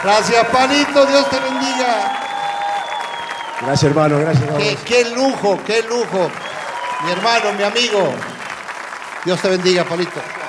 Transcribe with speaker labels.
Speaker 1: Gracias, Palito, Dios te bendiga.
Speaker 2: Gracias, hermano, gracias a vos.
Speaker 1: Qué lujo, qué lujo. Mi hermano, mi amigo. Dios te bendiga, Palito.